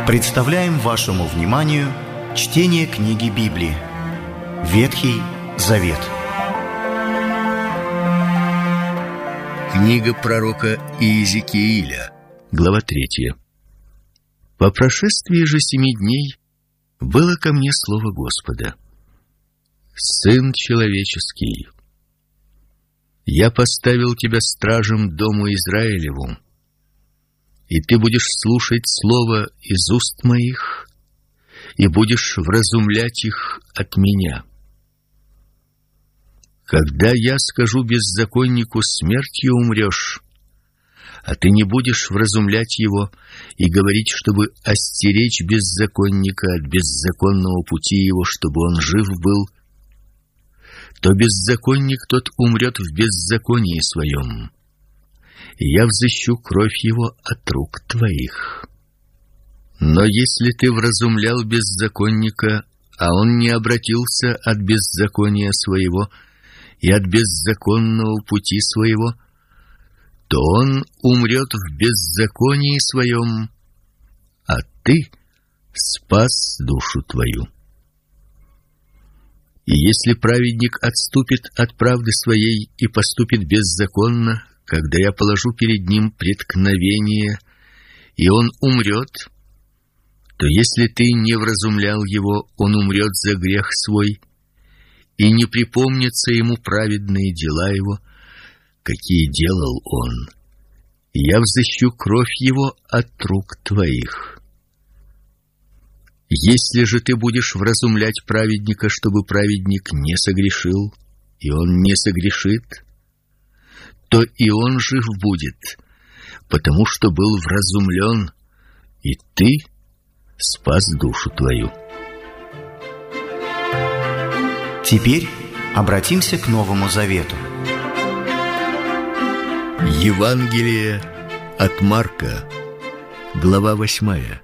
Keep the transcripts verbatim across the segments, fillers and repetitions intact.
Представляем вашему вниманию чтение книги Библии «Ветхий Завет». Книга пророка Иезекииля, глава третья. По прошествии же семи дней было ко мне слово Господа: «Сын человеческий, я поставил тебя стражем дому Израилеву, и ты будешь слушать слово из уст моих, и будешь вразумлять их от меня. Когда я скажу беззаконнику: смертью умрешь, а ты не будешь вразумлять его и говорить, чтобы остеречь беззаконника от беззаконного пути его, чтобы он жив был, то беззаконник тот умрет в беззаконии своем, и я взыщу кровь его от рук твоих. Но если ты вразумлял беззаконника, а он не обратился от беззакония своего и от беззаконного пути своего, то он умрет в беззаконии своем, а ты спас душу твою. И если праведник отступит от правды своей и поступит беззаконно, когда я положу перед ним преткновение, и он умрет, то если ты не вразумлял его, он умрет за грех свой, и не припомнятся ему праведные дела его, какие делал он, и я взыщу кровь его от рук твоих. Если же ты будешь вразумлять праведника, чтобы праведник не согрешил, и он не согрешит, то и он жив будет, потому что был вразумлен, и ты спас душу твою». Теперь обратимся к Новому Завету. Евангелие от Марка, глава восьмая.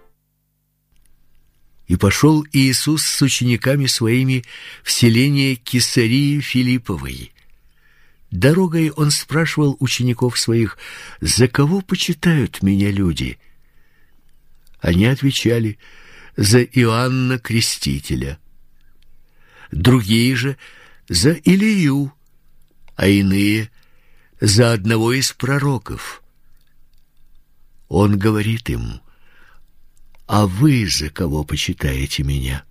«И пошел Иисус с учениками своими в селение Кесарии Филипповой. Дорогой он спрашивал учеников своих: за кого почитают меня люди? Они отвечали: за Иоанна Крестителя. Другие же за Илию, а иные за одного из пророков. Он говорит им: а вы за кого почитаете меня?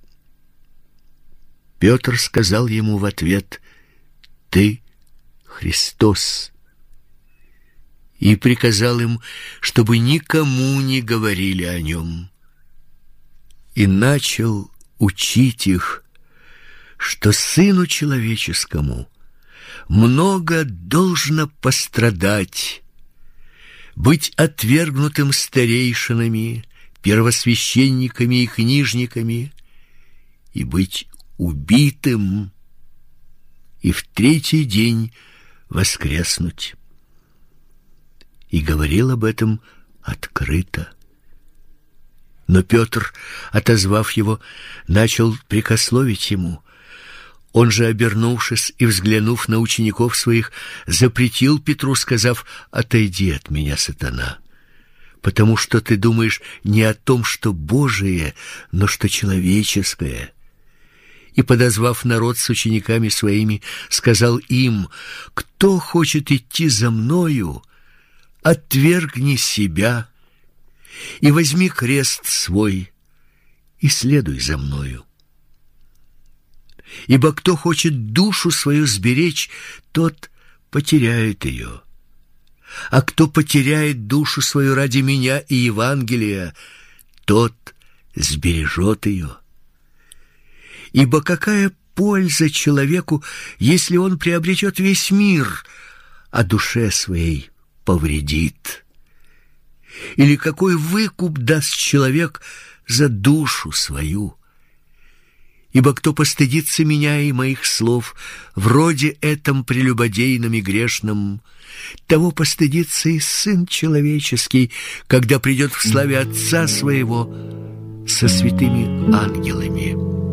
Петр сказал ему в ответ: ты Христос. И приказал им, чтобы никому не говорили о нем. И начал учить их, что Сыну Человеческому много должно пострадать, быть отвергнутым старейшинами, первосвященниками и книжниками, и быть убитым, и в третий день воскреснуть. И говорил об этом открыто. Но Петр, отозвав его, начал прекословить ему. Он же, обернувшись и взглянув на учеников своих, запретил Петру, сказав: отойди от меня, сатана, потому что ты думаешь не о том, что Божие, но что человеческое. И, подозвав народ с учениками своими, сказал им: кто хочет идти за мною, отвергни себя и возьми крест свой и следуй за мною. Ибо кто хочет душу свою сберечь, тот потеряет ее, а кто потеряет душу свою ради меня и Евангелия, тот сбережет ее. Ибо какая польза человеку, если он приобретет весь мир, а душе своей повредит? Или какой выкуп даст человек за душу свою? Ибо кто постыдится меня и моих слов в роде этом прелюбодейном и грешном, того постыдится и Сын Человеческий, когда придет в славе Отца Своего со святыми ангелами.